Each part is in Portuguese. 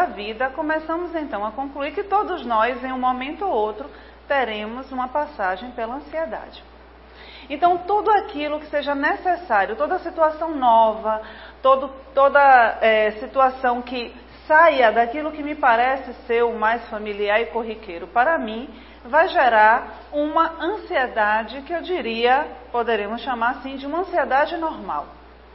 da vida, começamos então a concluir que todos nós, em um momento ou outro, teremos uma passagem pela ansiedade. Então, tudo aquilo que seja necessário, toda situação nova, toda situação que saia daquilo que me parece ser o mais familiar e corriqueiro para mim, vai gerar uma ansiedade que eu diria, poderíamos chamar assim, de uma ansiedade normal.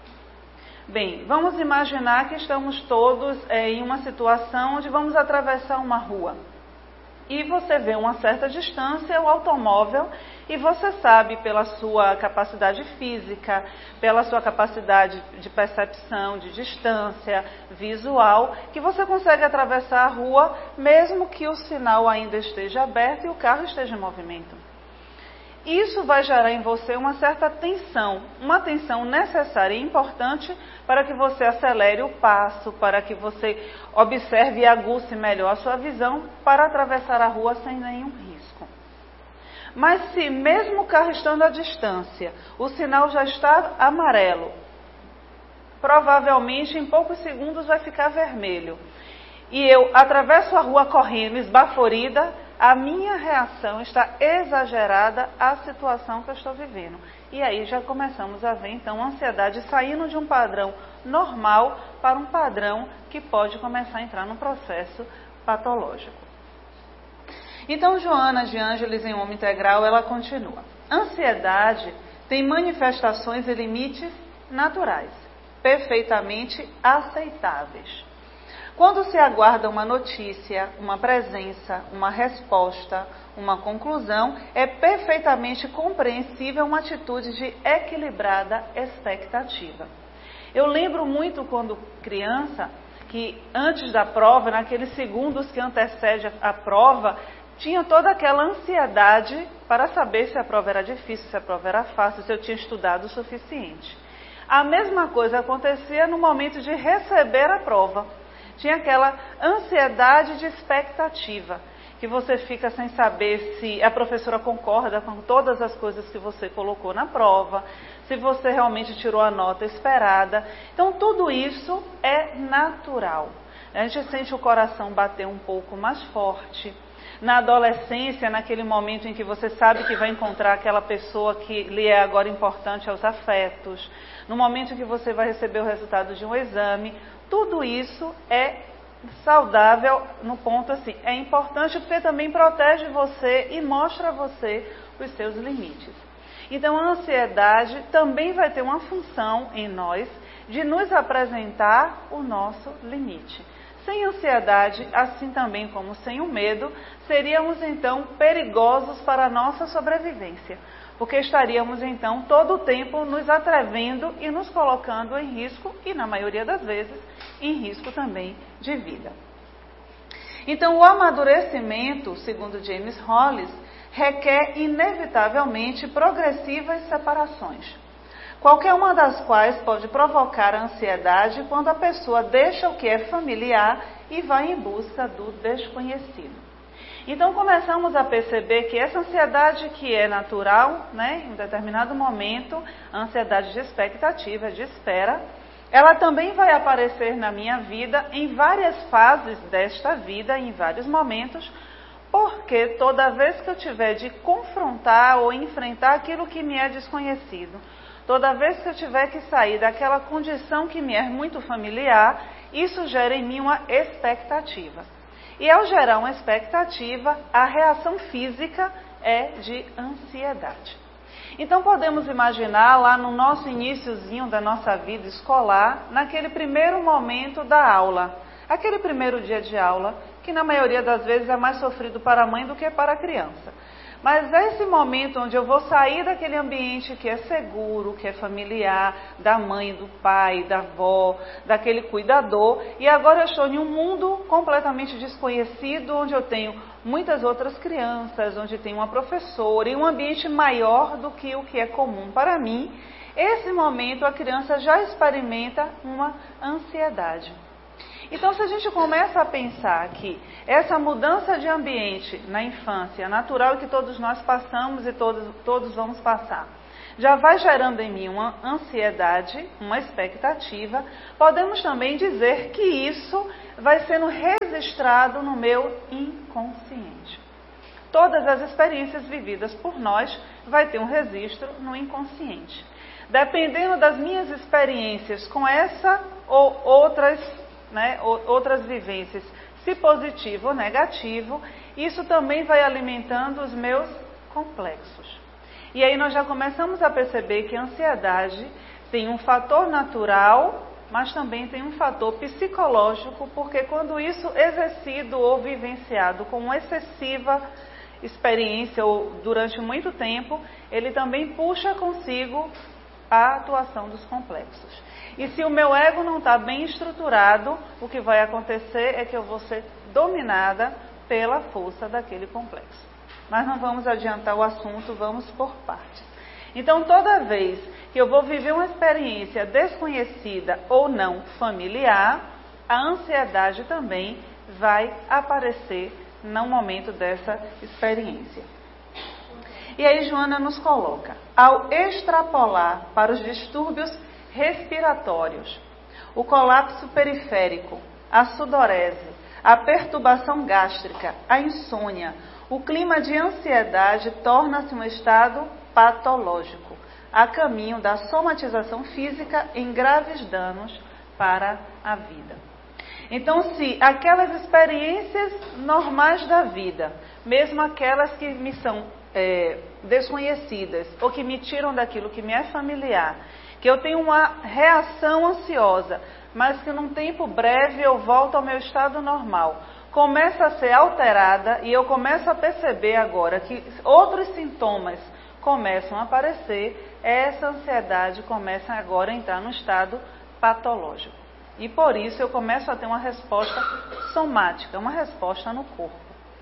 Bem, vamos imaginar que estamos todos em uma situação onde vamos atravessar uma rua. E você vê uma certa distância o automóvel e você sabe pela sua capacidade física, pela sua capacidade de percepção, de distância visual, que você consegue atravessar a rua mesmo que o sinal ainda esteja aberto e o carro esteja em movimento. Isso vai gerar em você uma certa tensão, uma tensão necessária e importante para que você acelere o passo, para que você observe e aguce melhor a sua visão para atravessar a rua sem nenhum risco. Mas se mesmo o carro estando à distância, o sinal já está amarelo, provavelmente em poucos segundos vai ficar vermelho, e eu atravesso a rua correndo, esbaforida, a minha reação está exagerada à situação que eu estou vivendo. E aí já começamos a ver, então, a ansiedade saindo de um padrão normal para um padrão que pode começar a entrar num processo patológico. Então, Joana de Ângeles, em Homem Integral, ela continua. Ansiedade tem manifestações e limites naturais, perfeitamente aceitáveis. Quando se aguarda uma notícia, uma presença, uma resposta, uma conclusão, é perfeitamente compreensível uma atitude de equilibrada expectativa. Eu lembro muito quando criança, que antes da prova, naqueles segundos que antecedem a prova, tinha toda aquela ansiedade para saber se a prova era difícil, se a prova era fácil, se eu tinha estudado o suficiente. A mesma coisa acontecia no momento de receber a prova. Tinha aquela ansiedade de expectativa, que você fica sem saber se a professora concorda com todas as coisas que você colocou na prova, se você realmente tirou a nota esperada. Então, tudo isso é natural. A gente sente o coração bater um pouco mais forte. Na adolescência, naquele momento em que você sabe que vai encontrar aquela pessoa que lhe é agora importante aos afetos, no momento em que você vai receber o resultado de um exame, tudo isso é saudável no ponto assim, é importante porque também protege você e mostra a você os seus limites. Então a ansiedade também vai ter uma função em nós de nos apresentar o nosso limite. Sem ansiedade, assim também como sem o medo, seríamos então perigosos para a nossa sobrevivência, porque estaríamos então todo o tempo nos atrevendo e nos colocando em risco e, na maioria das vezes, em risco também de vida. Então, o amadurecimento, segundo James Hollis, requer inevitavelmente progressivas separações, qualquer uma das quais pode provocar a ansiedade quando a pessoa deixa o que é familiar e vai em busca do desconhecido. Então começamos a perceber que essa ansiedade que é natural, em um determinado momento, a ansiedade de expectativa, de espera, ela também vai aparecer na minha vida em várias fases desta vida, em vários momentos, porque toda vez que eu tiver de confrontar ou enfrentar aquilo que me é desconhecido, toda vez que eu tiver que sair daquela condição que me é muito familiar, isso gera em mim uma expectativa. E ao gerar uma expectativa, a reação física é de ansiedade. Então podemos imaginar lá no nosso iniciozinho da nossa vida escolar, naquele primeiro momento da aula, aquele primeiro dia de aula, que na maioria das vezes é mais sofrido para a mãe do que para a criança. Mas é esse momento onde eu vou sair daquele ambiente que é seguro, que é familiar, da mãe, do pai, da avó, daquele cuidador, e agora eu estou em um mundo completamente desconhecido, onde eu tenho muitas outras crianças, onde tem uma professora, e um ambiente maior do que o que é comum para mim. Esse momento a criança já experimenta uma ansiedade. Então, se a gente começa a pensar que essa mudança de ambiente na infância, natural que todos nós passamos e todos vamos passar, já vai gerando em mim uma ansiedade, uma expectativa. Podemos também dizer que isso vai sendo registrado no meu inconsciente. Todas as experiências vividas por nós vai ter um registro no inconsciente. Dependendo das minhas experiências com essa ou outras vivências, se positivo ou negativo, isso também vai alimentando os meus complexos. E aí nós já começamos a perceber que a ansiedade tem um fator natural, mas também tem um fator psicológico, porque quando isso é exercido ou vivenciado com uma excessiva experiência ou durante muito tempo, ele também puxa consigo a atuação dos complexos. E se o meu ego não está bem estruturado, o que vai acontecer é que eu vou ser dominada pela força daquele complexo. Mas não vamos adiantar o assunto, vamos por partes. Então, toda vez que eu vou viver uma experiência desconhecida ou não familiar, a ansiedade também vai aparecer no momento dessa experiência. E aí Joana nos coloca, ao extrapolar para os distúrbios respiratórios, o colapso periférico, a sudorese, a perturbação gástrica, a insônia, o clima de ansiedade torna-se um estado patológico, a caminho da somatização física em graves danos para a vida. Então, se aquelas experiências normais da vida, mesmo aquelas que me são desconhecidas ou que me tiram daquilo que me é familiar, que eu tenho uma reação ansiosa, mas que num tempo breve eu volto ao meu estado normal, começa a ser alterada e eu começo a perceber agora que outros sintomas começam a aparecer, essa ansiedade começa agora a entrar no estado patológico. E por isso eu começo a ter uma resposta somática, uma resposta no corpo.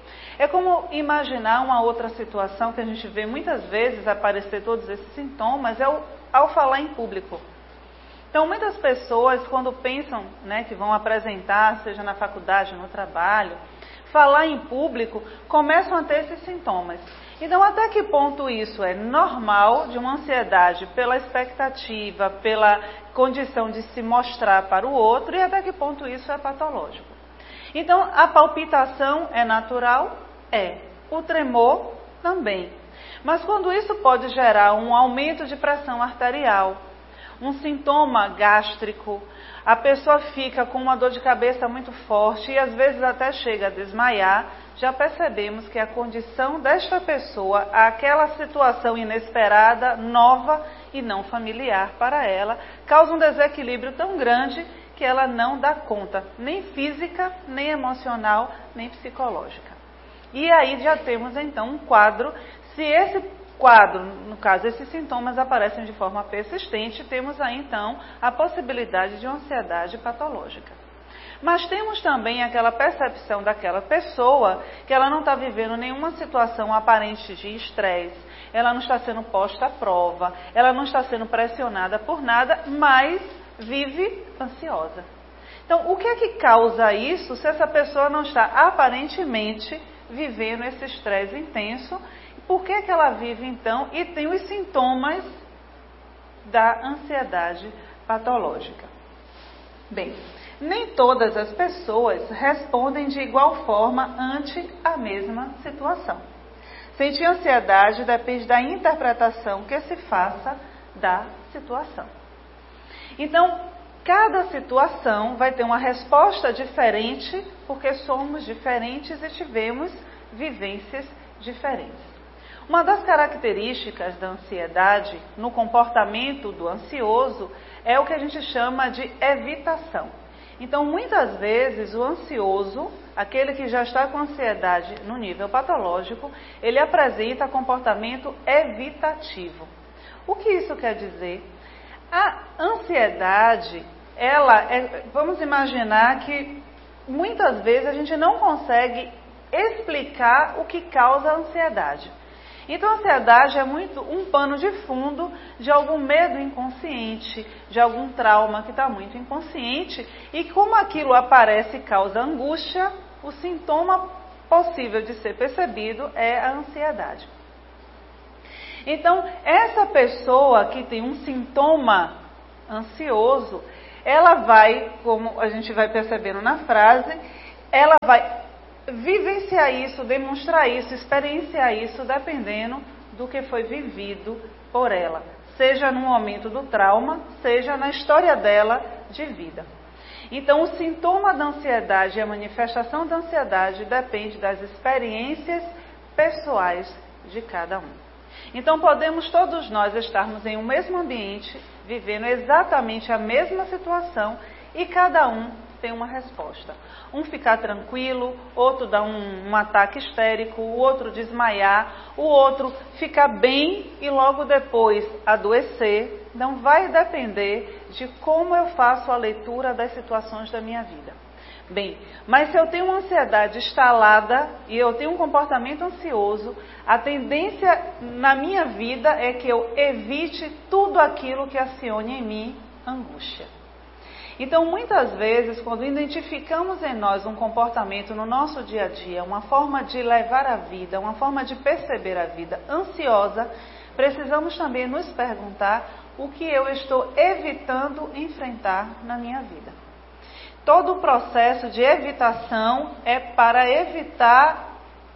É como imaginar uma outra situação que a gente vê muitas vezes aparecer todos esses sintomas, ao falar em público. Então, muitas pessoas, quando pensam que vão apresentar, seja na faculdade, no trabalho, falar em público, começam a ter esses sintomas. Então, até que ponto isso é normal de uma ansiedade pela expectativa, pela condição de se mostrar para o outro, e até que ponto isso é patológico. Então, a palpitação é natural? É. O tremor também. Mas quando isso pode gerar um aumento de pressão arterial, um sintoma gástrico, a pessoa fica com uma dor de cabeça muito forte e às vezes até chega a desmaiar, já percebemos que a condição desta pessoa, aquela situação inesperada, nova e não familiar para ela, causa um desequilíbrio tão grande que ela não dá conta, nem física, nem emocional, nem psicológica. E aí já temos então um quadro, se esse quadro, no caso, esses sintomas aparecem de forma persistente, temos aí então a possibilidade de uma ansiedade patológica. Mas temos também aquela percepção daquela pessoa que ela não está vivendo nenhuma situação aparente de estresse, ela não está sendo posta à prova, ela não está sendo pressionada por nada, mas vive ansiosa. Então, o que é que causa isso se essa pessoa não está aparentemente vivendo esse estresse intenso? Por que que ela vive então e tem os sintomas da ansiedade patológica? Bem, nem todas as pessoas respondem de igual forma ante a mesma situação. Sentir ansiedade depende da interpretação que se faça da situação. Então, cada situação vai ter uma resposta diferente, porque somos diferentes e tivemos vivências diferentes. Uma das características da ansiedade no comportamento do ansioso é o que a gente chama de evitação. Então, muitas vezes, o ansioso, aquele que já está com ansiedade no nível patológico, ele apresenta comportamento evitativo. O que isso quer dizer? A ansiedade, vamos imaginar que muitas vezes a gente não consegue explicar o que causa a ansiedade. Então, a ansiedade é muito um pano de fundo de algum medo inconsciente, de algum trauma que está muito inconsciente, e como aquilo aparece e causa angústia, o sintoma possível de ser percebido é a ansiedade. Então, essa pessoa que tem um sintoma ansioso, ela vai, como a gente vai percebendo na frase, ela vai vivenciar isso, demonstrar isso, experienciar isso, dependendo do que foi vivido por ela. Seja no momento do trauma, seja na história dela de vida. Então, o sintoma da ansiedade e a manifestação da ansiedade depende das experiências pessoais de cada um. Então, podemos todos nós estarmos em um mesmo ambiente, vivendo exatamente a mesma situação e cada um tem uma resposta. Um ficar tranquilo, outro dar um ataque histérico, o outro desmaiar, o outro ficar bem e logo depois adoecer. Não vai depender de como eu faço a leitura das situações da minha vida. Bem, mas se eu tenho uma ansiedade instalada e eu tenho um comportamento ansioso, a tendência na minha vida é que eu evite tudo aquilo que acione em mim angústia. Então, muitas vezes, quando identificamos em nós um comportamento no nosso dia a dia, uma forma de levar a vida, uma forma de perceber a vida ansiosa, precisamos também nos perguntar o que eu estou evitando enfrentar na minha vida. Todo o processo de evitação é para evitar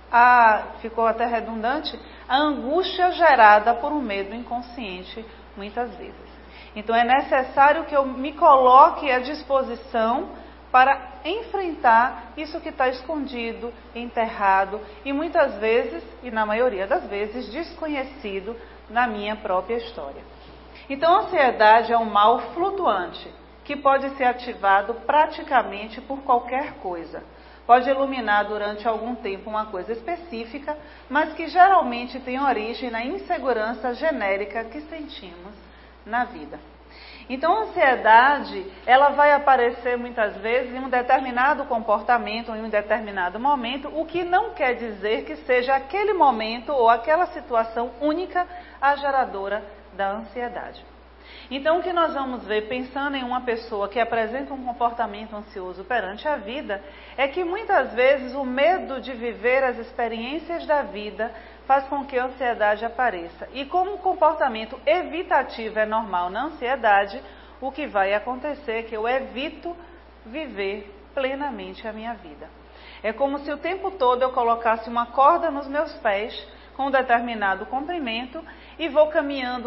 ficou até redundante, a angústia gerada por um medo inconsciente, muitas vezes. Então é necessário que eu me coloque à disposição para enfrentar isso que está escondido, enterrado e muitas vezes, e na maioria das vezes, desconhecido na minha própria história. Então a ansiedade é um mal flutuante que pode ser ativado praticamente por qualquer coisa. Pode iluminar durante algum tempo uma coisa específica, mas que geralmente tem origem na insegurança genérica que sentimos na vida. Então, a ansiedade, ela vai aparecer muitas vezes em um determinado comportamento, em um determinado momento, o que não quer dizer que seja aquele momento ou aquela situação única a geradora da ansiedade. Então, o que nós vamos ver, pensando em uma pessoa que apresenta um comportamento ansioso perante a vida, é que muitas vezes o medo de viver as experiências da vida faz com que a ansiedade apareça. E como o comportamento evitativo é normal na ansiedade, o que vai acontecer é que eu evito viver plenamente a minha vida. É como se o tempo todo eu colocasse uma corda nos meus pés, com um determinado comprimento, e vou caminhando,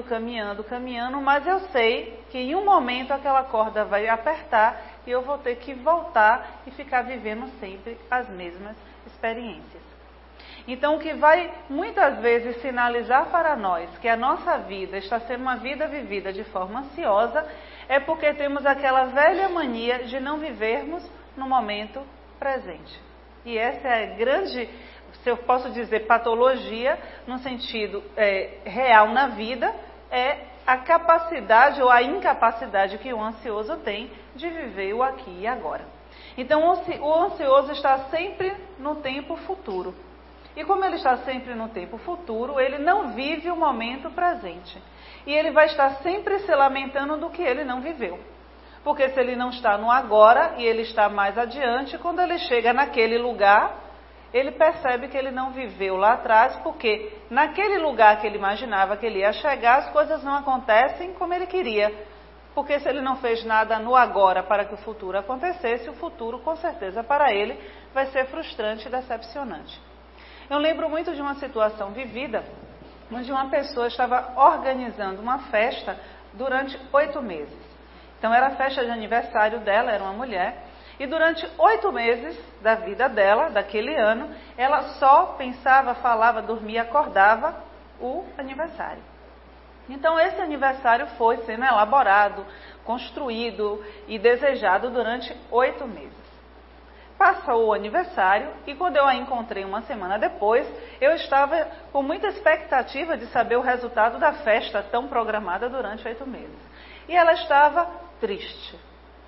mas eu sei que em um momento aquela corda vai apertar e eu vou ter que voltar e ficar vivendo sempre as mesmas experiências. Então, o que vai muitas vezes sinalizar para nós que a nossa vida está sendo uma vida vivida de forma ansiosa, é porque temos aquela velha mania de não vivermos no momento presente. E essa é a grande, se eu posso dizer, patologia, no sentido real na vida, é a capacidade ou a incapacidade que o ansioso tem de viver o aqui e agora. Então, o ansioso está sempre no tempo futuro. E como ele está sempre no tempo futuro, ele não vive o momento presente. E ele vai estar sempre se lamentando do que ele não viveu. Porque se ele não está no agora e ele está mais adiante, quando ele chega naquele lugar, ele percebe que ele não viveu lá atrás, porque naquele lugar que ele imaginava que ele ia chegar, as coisas não acontecem como ele queria. Porque se ele não fez nada no agora para que o futuro acontecesse, o futuro, com certeza, para ele, vai ser frustrante e decepcionante. Eu lembro muito de uma situação vivida, onde uma pessoa estava organizando uma festa durante 8 meses. Então era a festa de aniversário dela, era uma mulher, e durante 8 meses da vida dela, daquele ano, ela só pensava, falava, dormia, acordava o aniversário. Então esse aniversário foi sendo elaborado, construído e desejado durante 8 meses. Passou o aniversário e quando eu a encontrei uma semana depois, eu estava com muita expectativa de saber o resultado da festa tão programada durante 8 meses. E ela estava triste.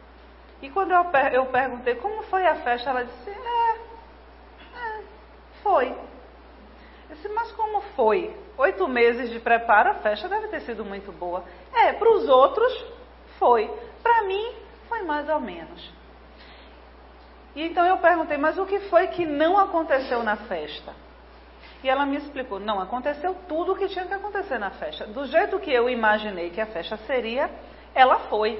E quando eu perguntei como foi a festa, ela disse, foi. Eu disse, mas como foi? 8 meses de preparo, a festa deve ter sido muito boa. Para os outros foi. Para mim, foi mais ou menos. E então eu perguntei, mas o que foi que não aconteceu na festa? E ela me explicou, não, aconteceu tudo o que tinha que acontecer na festa. Do jeito que eu imaginei que a festa seria, ela foi.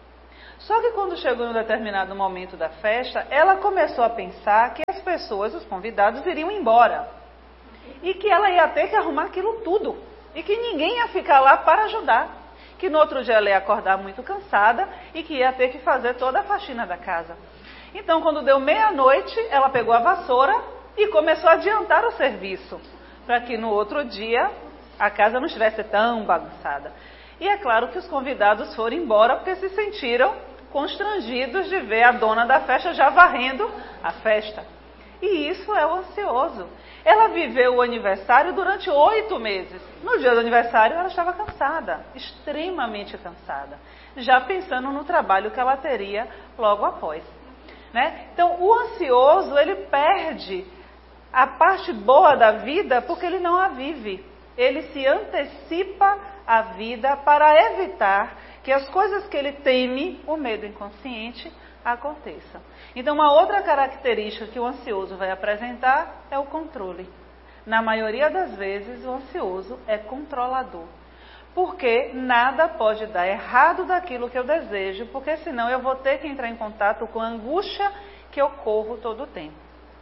Só que quando chegou em um determinado momento da festa, ela começou a pensar que as pessoas, os convidados, iriam embora. E que ela ia ter que arrumar aquilo tudo. E que ninguém ia ficar lá para ajudar. Que no outro dia ela ia acordar muito cansada e que ia ter que fazer toda a faxina da casa. Então, quando deu meia-noite, ela pegou a vassoura e começou a adiantar o serviço, para que no outro dia a casa não estivesse tão bagunçada. E é claro que os convidados foram embora porque se sentiram constrangidos de ver a dona da festa já varrendo a festa. E isso é o ansioso. Ela viveu o aniversário durante 8 meses. No dia do aniversário ela estava cansada, extremamente cansada, já pensando no trabalho que ela teria logo após. Né? Então, o ansioso, ele perde a parte boa da vida porque ele não a vive. Ele se antecipa à vida para evitar que as coisas que ele teme, o medo inconsciente, aconteçam. Então, uma outra característica que o ansioso vai apresentar é o controle. Na maioria das vezes, o ansioso é controlador. Porque nada pode dar errado daquilo que eu desejo, porque senão eu vou ter que entrar em contato com a angústia que eu corro todo o tempo.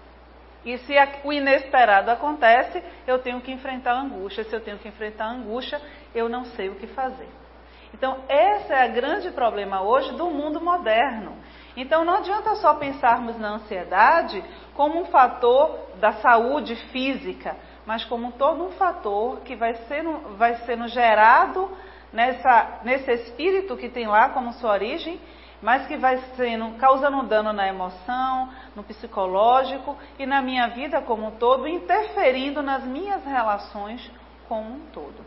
E se o inesperado acontece, eu tenho que enfrentar a angústia. Se eu tenho que enfrentar a angústia, eu não sei o que fazer. Então, esse é o grande problema hoje do mundo moderno. Então, não adianta só pensarmos na ansiedade como um fator da saúde física, mas como todo um fator que vai sendo gerado nesse espírito que tem lá como sua origem, mas que vai causando um dano na emoção, no psicológico e na minha vida como um todo, interferindo nas minhas relações como um todo.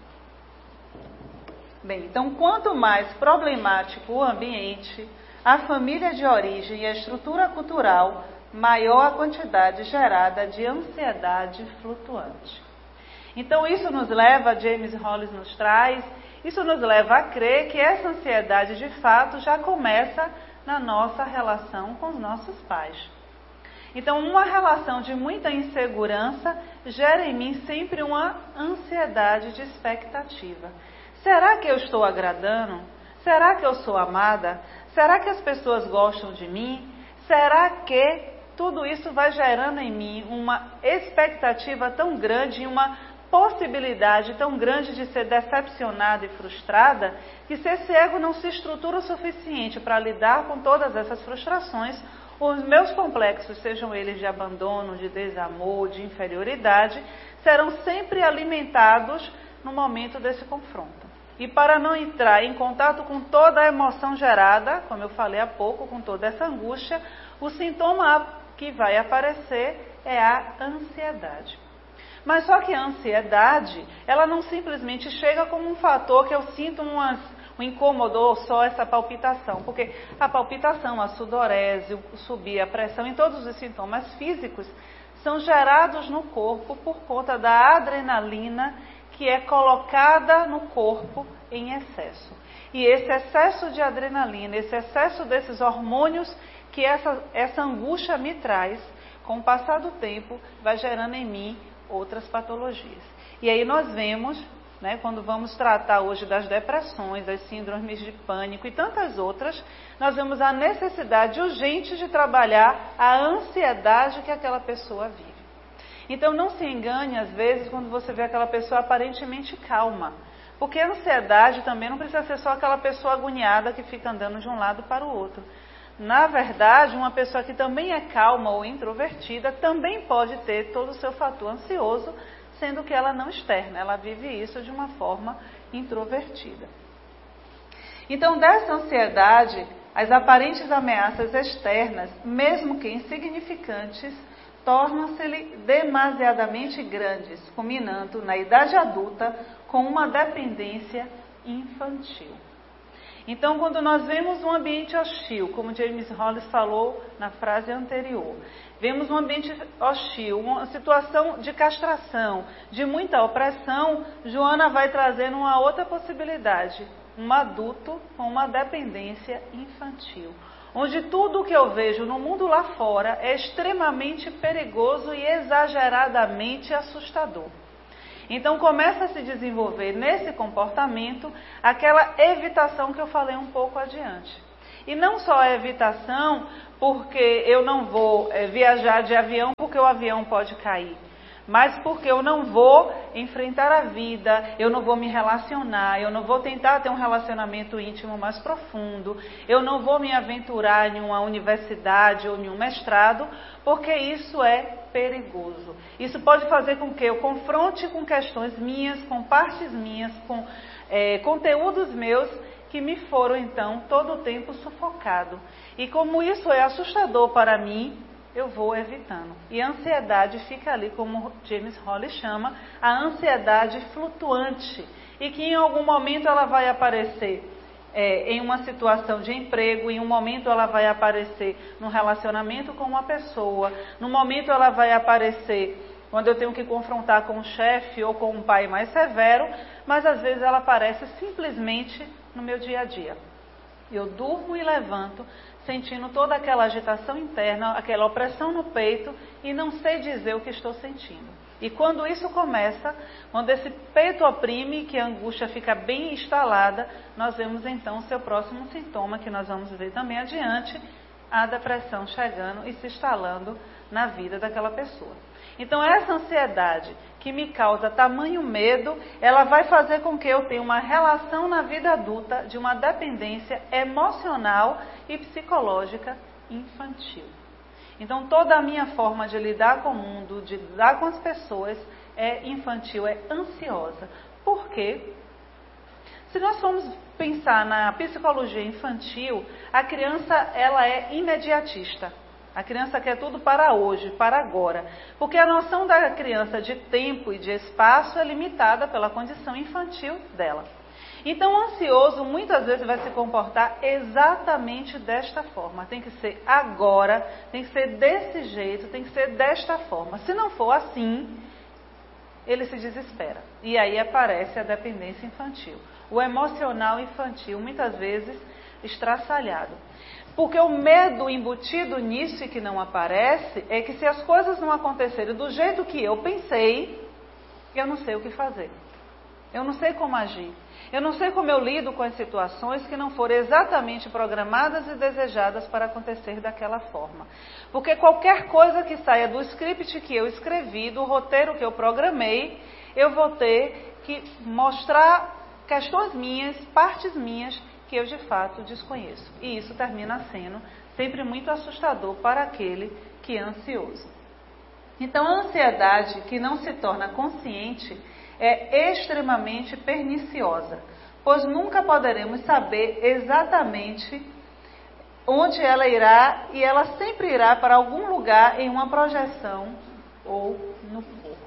Bem, então quanto mais problemático o ambiente, a família de origem e a estrutura cultural, maior a quantidade gerada de ansiedade flutuante. Então isso nos leva, James Hollis nos traz, isso nos leva a crer que essa ansiedade de fato já começa na nossa relação com os nossos pais. Então uma relação de muita insegurança gera em mim sempre uma ansiedade de expectativa. Será que eu estou agradando? Será que eu sou amada? Será que as pessoas gostam de mim? Será que tudo isso vai gerando em mim uma expectativa tão grande e uma possibilidade tão grande de ser decepcionada e frustrada, que se esse ego não se estrutura o suficiente para lidar com todas essas frustrações, os meus complexos, sejam eles de abandono, de desamor, de inferioridade, serão sempre alimentados no momento desse confronto. E para não entrar em contato com toda a emoção gerada, como eu falei há pouco, com toda essa angústia, o sintoma que vai aparecer é a ansiedade. Mas só que a ansiedade, ela não simplesmente chega como um fator que eu sinto um incômodo ou só essa palpitação. Porque a palpitação, a sudorese, o subir, a pressão e todos os sintomas físicos são gerados no corpo por conta da adrenalina que é colocada no corpo em excesso. E esse excesso de adrenalina, esse excesso desses hormônios que essa angústia me traz, com o passar do tempo, vai gerando em mim outras patologias. E aí nós vemos, quando vamos tratar hoje das depressões, das síndromes de pânico e tantas outras, nós vemos a necessidade urgente de trabalhar a ansiedade que aquela pessoa vive. Então não se engane às vezes quando você vê aquela pessoa aparentemente calma, porque a ansiedade também não precisa ser só aquela pessoa agoniada que fica andando de um lado para o outro. Na verdade, uma pessoa que também é calma ou introvertida também pode ter todo o seu fator ansioso, sendo que ela não externa, ela vive isso de uma forma introvertida. Então, dessa ansiedade, as aparentes ameaças externas, mesmo que insignificantes, tornam-se demasiadamente grandes, culminando na idade adulta com uma dependência infantil. Então, quando nós vemos um ambiente hostil, como James Hollis falou na frase anterior, vemos um ambiente hostil, uma situação de castração, de muita opressão, Joana vai trazendo uma outra possibilidade, um adulto com uma dependência infantil, onde tudo o que eu vejo no mundo lá fora é extremamente perigoso e exageradamente assustador. Então começa a se desenvolver nesse comportamento aquela evitação que eu falei um pouco adiante. E não só a evitação porque eu não vou viajar de avião porque o avião pode cair, mas porque eu não vou enfrentar a vida, eu não vou me relacionar, eu não vou tentar ter um relacionamento íntimo mais profundo, eu não vou me aventurar em uma universidade ou em um mestrado, porque isso é perigoso. Isso pode fazer com que eu confronte com questões minhas, com partes minhas, com conteúdos meus, que me foram então todo o tempo sufocado. E como isso é assustador para mim, eu vou evitando. E a ansiedade fica ali, como James Holly chama, a ansiedade flutuante. E que em algum momento ela vai aparecer em uma situação de emprego, em um momento ela vai aparecer num relacionamento com uma pessoa, no momento ela vai aparecer quando eu tenho que confrontar com um chefe ou com um pai mais severo, mas às vezes ela aparece simplesmente no meu dia a dia. Eu durmo e levanto sentindo toda aquela agitação interna, aquela opressão no peito e não sei dizer o que estou sentindo. E quando isso começa, quando esse peito oprime, que a angústia fica bem instalada, nós vemos então o seu próximo sintoma, que nós vamos ver também adiante, a depressão chegando e se instalando na vida daquela pessoa. Então essa ansiedade que me causa tamanho medo, ela vai fazer com que eu tenha uma relação na vida adulta de uma dependência emocional e psicológica infantil. Então toda a minha forma de lidar com o mundo, de lidar com as pessoas é infantil, é ansiosa. Por quê? Se nós formos pensar na psicologia infantil, a criança ela é imediatista. A criança quer tudo para hoje, para agora. Porque a noção da criança de tempo e de espaço é limitada pela condição infantil dela. Então, o ansioso muitas vezes vai se comportar exatamente desta forma. Tem que ser agora, tem que ser desse jeito, tem que ser desta forma. Se não for assim, ele se desespera. E aí aparece a dependência infantil. O emocional infantil, muitas vezes, estraçalhado. Porque o medo embutido nisso e que não aparece é que se as coisas não acontecerem do jeito que eu pensei, eu não sei o que fazer. Eu não sei como agir. Eu não sei como eu lido com as situações que não foram exatamente programadas e desejadas para acontecer daquela forma. Porque qualquer coisa que saia do script que eu escrevi, do roteiro que eu programei, eu vou ter que mostrar questões minhas, partes minhas, que eu de fato desconheço. E isso termina sendo sempre muito assustador para aquele que é ansioso. Então a ansiedade que não se torna consciente é extremamente perniciosa, pois nunca poderemos saber exatamente onde ela irá, e ela sempre irá para algum lugar em uma projeção ou no corpo.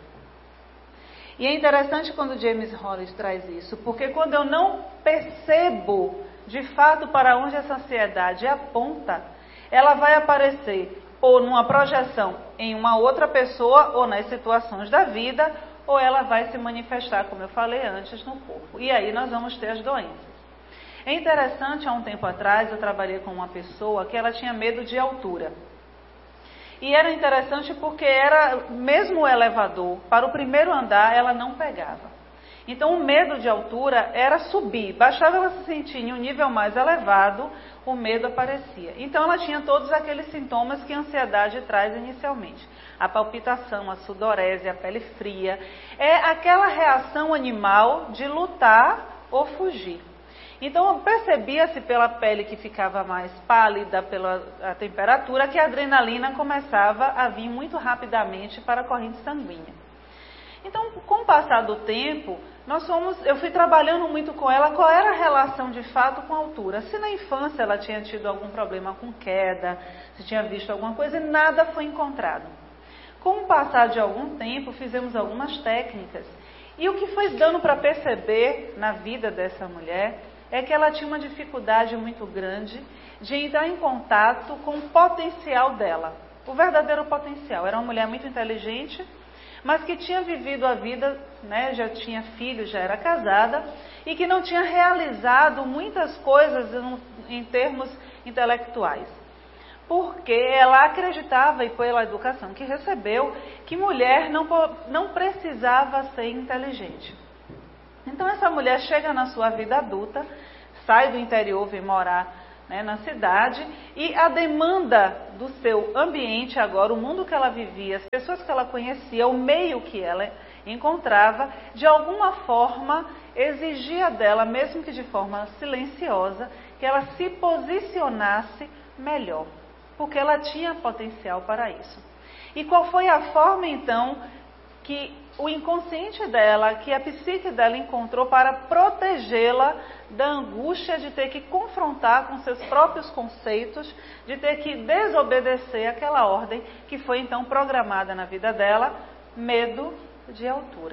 E é interessante quando James Hollis traz isso, porque quando eu não percebo de fato para onde essa ansiedade aponta, ela vai aparecer ou numa projeção em uma outra pessoa ou nas situações da vida, ou ela vai se manifestar, como eu falei antes, no corpo. E aí nós vamos ter as doenças. É interessante, há um tempo atrás, eu trabalhei com uma pessoa que ela tinha medo de altura. E era interessante porque mesmo o elevador, para o primeiro andar, ela não pegava. Então o medo de altura era subir, bastava ela se sentir em um nível mais elevado, o medo aparecia. Então ela tinha todos aqueles sintomas que a ansiedade traz inicialmente. A palpitação, a sudorese, a pele fria. É aquela reação animal de lutar ou fugir. Então percebia-se pela pele que ficava mais pálida, pela temperatura, que a adrenalina começava a vir muito rapidamente para a corrente sanguínea. Então, com o passar do tempo, eu fui trabalhando muito com ela, qual era a relação de fato com a altura. Se na infância ela tinha tido algum problema com queda, se tinha visto alguma coisa, e nada foi encontrado. Com o passar de algum tempo, fizemos algumas técnicas, e o que foi dando para perceber na vida dessa mulher é que ela tinha uma dificuldade muito grande de entrar em contato com o potencial dela, o verdadeiro potencial. Era uma mulher muito inteligente, mas que tinha vivido a vida, né, já tinha filhos, já era casada, e que não tinha realizado muitas coisas em termos intelectuais. porque ela acreditava, e pela educação que recebeu, que mulher não precisava ser inteligente. Então essa mulher chega na sua vida adulta, sai do interior, vem morar, né, na cidade, e a demanda do seu ambiente agora, o mundo que ela vivia, as pessoas que ela conhecia, o meio que ela encontrava, de alguma forma exigia dela, mesmo que de forma silenciosa, que ela se posicionasse melhor, porque ela tinha potencial para isso. E qual foi a forma então que o inconsciente dela, que a psique dela encontrou para protegê-la da angústia de ter que confrontar com seus próprios conceitos, de ter que desobedecer aquela ordem que foi então programada na vida dela? Medo de altura.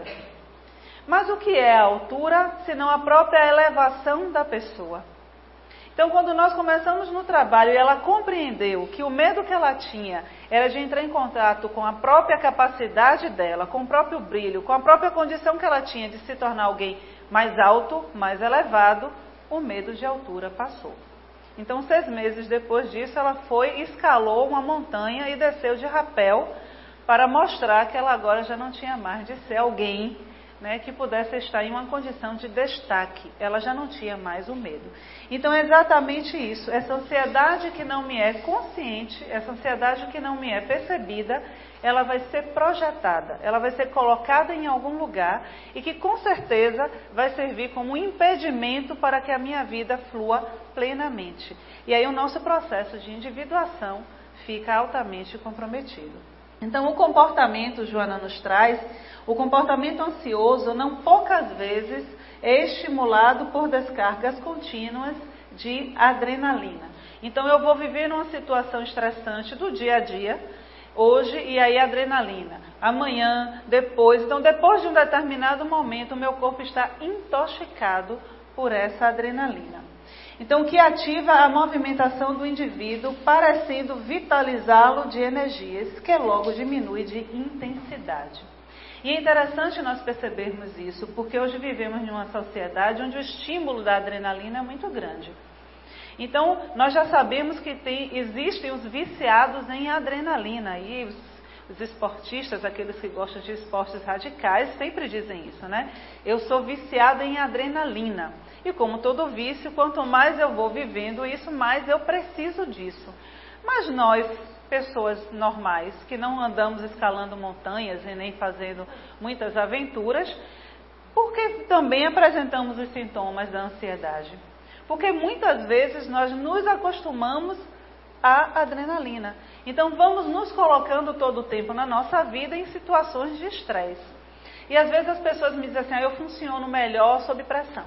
Mas o que é a altura, senão a própria elevação da pessoa? Então, quando nós começamos no trabalho e ela compreendeu que o medo que ela tinha era de entrar em contato com a própria capacidade dela, com o próprio brilho, com a própria condição que ela tinha de se tornar alguém mais alto, mais elevado, o medo de altura passou. Então, 6 meses depois disso, ela foi, escalou uma montanha e desceu de rapel para mostrar que ela agora já não tinha mais de ser alguém, né, que pudesse estar em uma condição de destaque. Ela já não tinha mais o medo. Então é exatamente isso. Essa ansiedade que não me é consciente, essa ansiedade que não me é percebida, ela vai ser projetada, ela vai ser colocada em algum lugar e que com certeza vai servir como um impedimento para que a minha vida flua plenamente. E aí o nosso processo de individuação fica altamente comprometido. Então, o comportamento, Joana nos traz, o comportamento ansioso, não poucas vezes, é estimulado por descargas contínuas de adrenalina. Então, eu vou viver numa situação estressante do dia a dia, hoje, e aí adrenalina. Amanhã, depois. Então, depois de um determinado momento, o meu corpo está intoxicado por essa adrenalina. Então, o que ativa a movimentação do indivíduo, parecendo vitalizá-lo de energias, que logo diminui de intensidade. E é interessante nós percebermos isso, porque hoje vivemos em uma sociedade onde o estímulo da adrenalina é muito grande. Então, nós já sabemos que existem os viciados em adrenalina, e os esportistas, aqueles que gostam de esportes radicais, sempre dizem isso, né? Eu sou viciado em adrenalina. E como todo vício, quanto mais eu vou vivendo isso, mais eu preciso disso. Mas nós, pessoas normais, que não andamos escalando montanhas e nem fazendo muitas aventuras, por que também apresentamos os sintomas da ansiedade? Porque muitas vezes nós nos acostumamos à adrenalina. Então vamos nos colocando todo o tempo na nossa vida em situações de estresse. E às vezes as pessoas me dizem assim, eu funciono melhor sob pressão.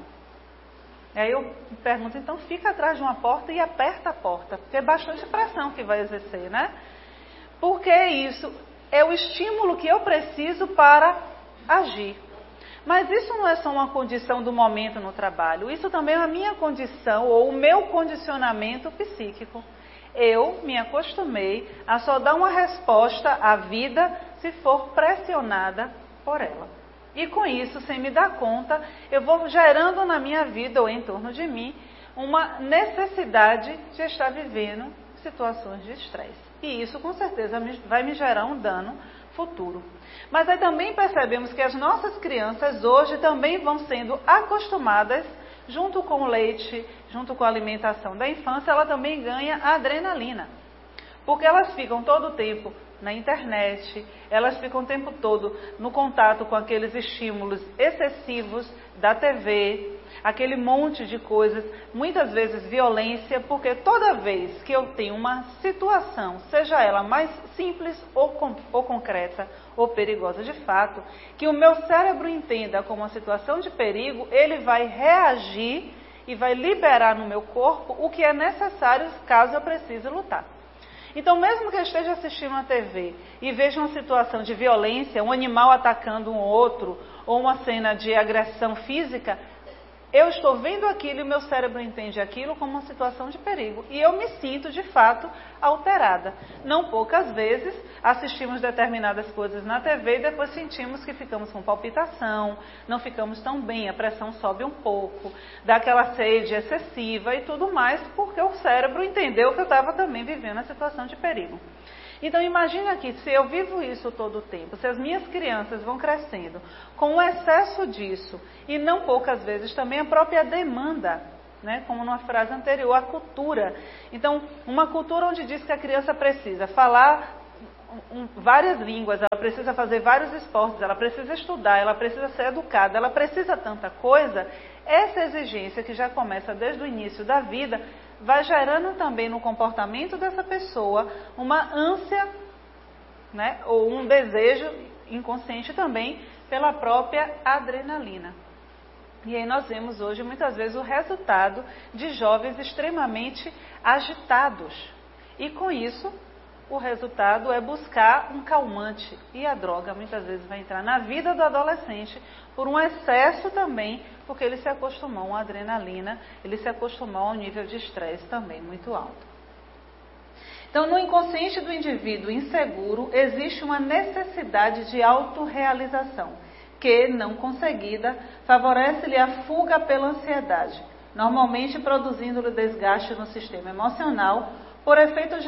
Aí eu pergunto, então fica atrás de uma porta e aperta a porta, porque é bastante pressão que vai exercer, né? Porque isso é o estímulo que eu preciso para agir. Mas isso não é só uma condição do momento no trabalho, isso também é a minha condição ou o meu condicionamento psíquico. Eu me acostumei a só dar uma resposta à vida se for pressionada por ela. E com isso, sem me dar conta, eu vou gerando na minha vida ou em torno de mim uma necessidade de estar vivendo situações de estresse. E isso com certeza vai me gerar um dano futuro. Mas aí também percebemos que as nossas crianças hoje também vão sendo acostumadas, junto com o leite, junto com a alimentação da infância, ela também ganha adrenalina. Porque elas ficam todo o tempo na internet, elas ficam o tempo todo no contato com aqueles estímulos excessivos da TV, aquele monte de coisas, muitas vezes violência, porque toda vez que eu tenho uma situação, seja ela mais simples ou concreta ou perigosa de fato, que o meu cérebro entenda como uma situação de perigo, ele vai reagir e vai liberar no meu corpo o que é necessário caso eu precise lutar. Então, mesmo que eu esteja assistindo a TV e veja uma situação de violência, um animal atacando um outro, ou uma cena de agressão física, eu estou vendo aquilo e o meu cérebro entende aquilo como uma situação de perigo. E eu me sinto, de fato, alterada. Não poucas vezes assistimos determinadas coisas na TV e depois sentimos que ficamos com palpitação, não ficamos tão bem, a pressão sobe um pouco, dá aquela sede excessiva e tudo mais, porque o cérebro entendeu que eu estava também vivendo a situação de perigo. Então imagine aqui, se eu vivo isso todo o tempo, se as minhas crianças vão crescendo com o excesso disso, e não poucas vezes também a própria demanda, né, como numa frase anterior, a cultura. Então, uma cultura onde diz que a criança precisa falar várias línguas, ela precisa fazer vários esportes, ela precisa estudar, ela precisa ser educada, ela precisa tanta coisa, essa exigência que já começa desde o início da vida, vai gerando também no comportamento dessa pessoa uma ânsia, né, ou um desejo inconsciente também pela própria adrenalina. E aí nós vemos hoje muitas vezes o resultado de jovens extremamente agitados. E com isso, o resultado é buscar um calmante. E a droga muitas vezes vai entrar na vida do adolescente por um excesso também, porque ele se acostumou à adrenalina, ele se acostumou ao nível de estresse também muito alto. Então, no inconsciente do indivíduo inseguro, existe uma necessidade de autorrealização, que, não conseguida, favorece-lhe a fuga pela ansiedade, normalmente produzindo-lhe desgaste no sistema emocional, por efeito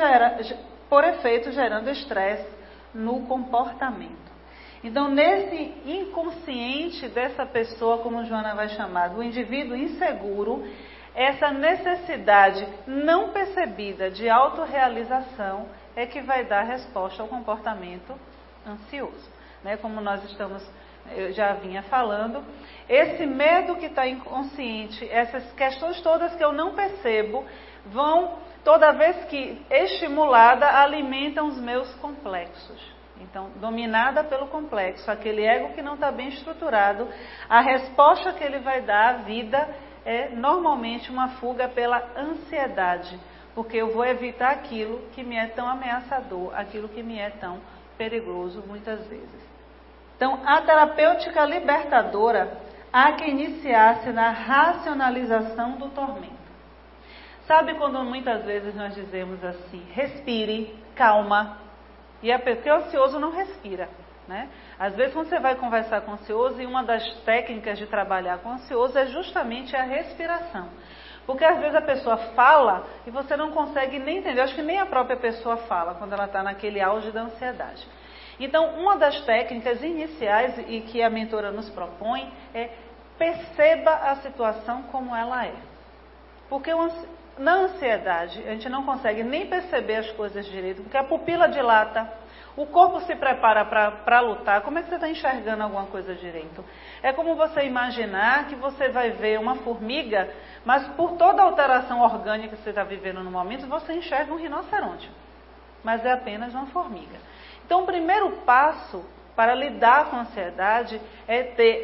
gerando estresse no comportamento. Então, nesse inconsciente dessa pessoa, como Joana vai chamar, do indivíduo inseguro, essa necessidade não percebida de autorrealização é que vai dar resposta ao comportamento ansioso. Né? Como eu já vinha falando, esse medo que está inconsciente, essas questões todas que eu não percebo, vão, toda vez que estimulada, alimentam os meus complexos. Então, dominada pelo complexo, aquele ego que não está bem estruturado, a resposta que ele vai dar à vida é normalmente uma fuga pela ansiedade, porque eu vou evitar aquilo que me é tão ameaçador, aquilo que me é tão perigoso muitas vezes. Então, a terapêutica libertadora há que iniciar-se na racionalização do tormento. Sabe quando muitas vezes nós dizemos assim, respire, calma, e porque o ansioso não respira, né? Às vezes quando você vai conversar com o ansioso, e uma das técnicas de trabalhar com o ansioso é justamente a respiração. Porque às vezes a pessoa fala e você não consegue nem entender, eu acho que nem a própria pessoa fala quando ela está naquele auge da ansiedade. Então, uma das técnicas iniciais e que a mentora nos propõe é perceba a situação como ela é. Porque na ansiedade, a gente não consegue nem perceber as coisas direito, porque a pupila dilata, o corpo se prepara para lutar. Como é que você está enxergando alguma coisa direito? É como você imaginar que você vai ver uma formiga, mas por toda a alteração orgânica que você está vivendo no momento, você enxerga um rinoceronte. Mas é apenas uma formiga. Então, o primeiro passo para lidar com a ansiedade é ter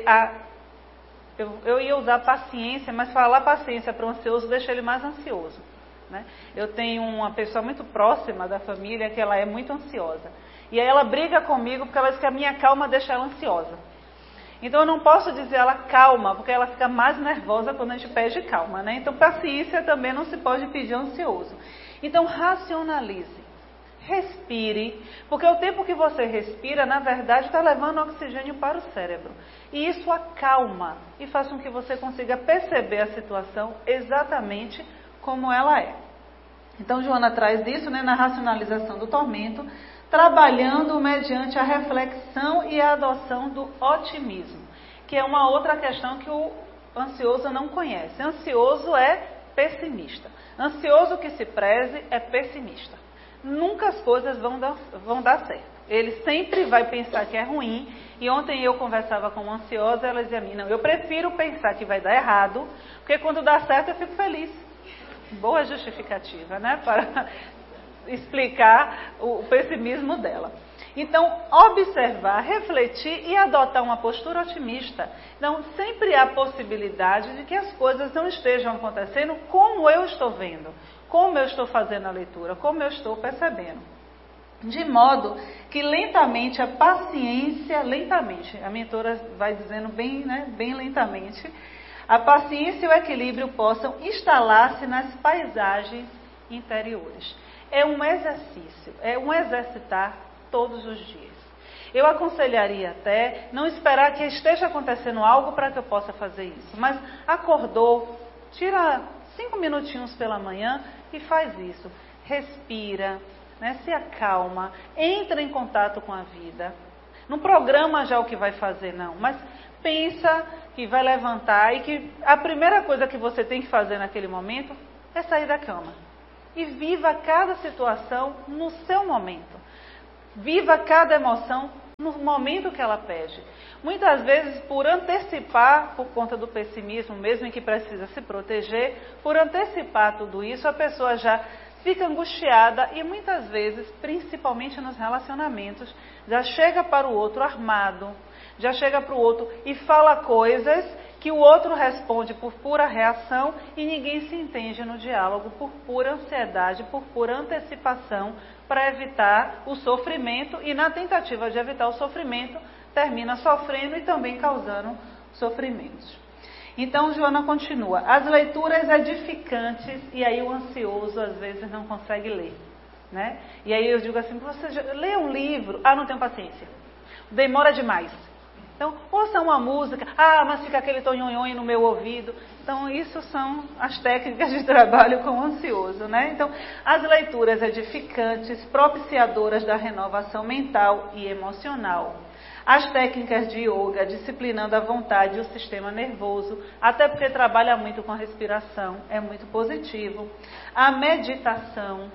eu ia usar paciência, mas falar paciência para o ansioso deixa ele mais ansioso. Né? Eu tenho uma pessoa muito próxima da família que ela é muito ansiosa. E aí ela briga comigo porque ela diz que a minha calma deixa ela ansiosa. Então eu não posso dizer ela calma, porque ela fica mais nervosa quando a gente pede calma. Né? Então paciência também não se pode pedir ao ansioso. Então racionalize. Respire, porque o tempo que você respira, na verdade, está levando oxigênio para o cérebro. E isso acalma e faz com que você consiga perceber a situação exatamente como ela é. Então, Joana traz isso, né, na racionalização do tormento, trabalhando mediante a reflexão e a adoção do otimismo, que é uma outra questão que o ansioso não conhece. Ansioso é pessimista. Ansioso que se preze é pessimista. Nunca as coisas vão dar certo. Ele sempre vai pensar que é ruim. E ontem eu conversava com uma ansiosa, ela dizia a mim, não, eu prefiro pensar que vai dar errado, porque quando dá certo eu fico feliz. Boa justificativa, né? Para explicar o pessimismo dela. Então, observar, refletir e adotar uma postura otimista. Então, sempre há possibilidade de que as coisas não estejam acontecendo como eu estou vendo, como eu estou fazendo a leitura, como eu estou percebendo. De modo que lentamente, a paciência, lentamente, a mentora vai dizendo bem, né, bem lentamente, a paciência e o equilíbrio possam instalar-se nas paisagens interiores. É um exercício, é um exercitar todos os dias. Eu aconselharia até não esperar que esteja acontecendo algo para que eu possa fazer isso, mas acordou, tira 5 minutinhos pela manhã e faz isso. Respira, né, se acalma, entra em contato com a vida. Não programa já o que vai fazer, não, mas pensa que vai levantar e que a primeira coisa que você tem que fazer naquele momento é sair da cama. E viva cada situação no seu momento. Viva cada emoção no momento que ela pede. Muitas vezes, por antecipar, por conta do pessimismo, mesmo em que precisa se proteger, por antecipar tudo isso, a pessoa já fica angustiada e muitas vezes, principalmente nos relacionamentos, já chega para o outro armado, já chega para o outro e fala coisas que o outro responde por pura reação e ninguém se entende no diálogo por pura ansiedade, por pura antecipação para evitar o sofrimento e na tentativa de evitar o sofrimento termina sofrendo e também causando sofrimentos. Então, Joana continua. As leituras edificantes, e aí o ansioso às vezes não consegue ler, né? E aí eu digo assim, você lê um livro, não tenho paciência, demora demais. Então, ouça uma música, mas fica aquele tonhonhon no meu ouvido. Então, isso são as técnicas de trabalho com o ansioso, né? Então, as leituras edificantes, propiciadoras da renovação mental e emocional. As técnicas de yoga, disciplinando a vontade e o sistema nervoso, até porque trabalha muito com a respiração, é muito positivo. A meditação.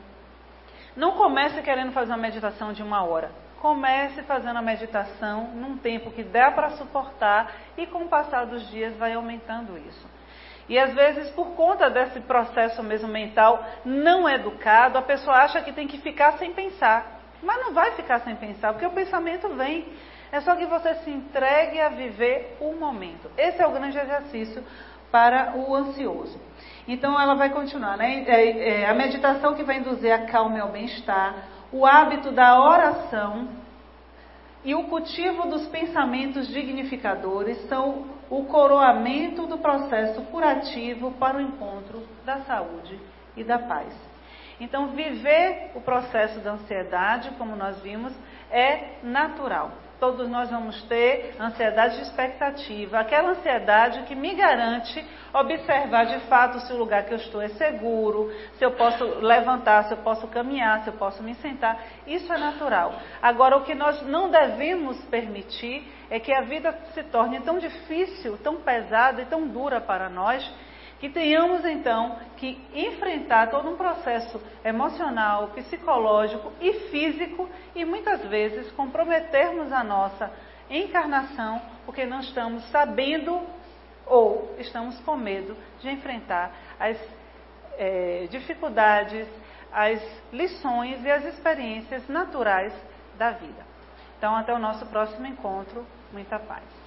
Não comece querendo fazer uma meditação de 1 hora. Comece fazendo a meditação num tempo que dá para suportar e com o passar dos dias vai aumentando isso. E às vezes, por conta desse processo mesmo mental não educado, a pessoa acha que tem que ficar sem pensar. Mas não vai ficar sem pensar, porque o pensamento vem. É só que você se entregue a viver o momento. Esse é o grande exercício para o ansioso. Então ela vai continuar, né? A meditação que vai induzir a calma e ao bem-estar, o hábito da oração e o cultivo dos pensamentos dignificadores são o coroamento do processo curativo para o encontro da saúde e da paz. Então, viver o processo da ansiedade, como nós vimos, é natural. Todos nós vamos ter ansiedade de expectativa, aquela ansiedade que me garante observar de fato se o lugar que eu estou é seguro, se eu posso levantar, se eu posso caminhar, se eu posso me sentar. Isso é natural. Agora, o que nós não devemos permitir é que a vida se torne tão difícil, tão pesada e tão dura para nós, que tenhamos então que enfrentar todo um processo emocional, psicológico e físico e muitas vezes comprometermos a nossa encarnação porque não estamos sabendo ou estamos com medo de enfrentar as dificuldades, as lições e as experiências naturais da vida. Então, até o nosso próximo encontro. Muita paz.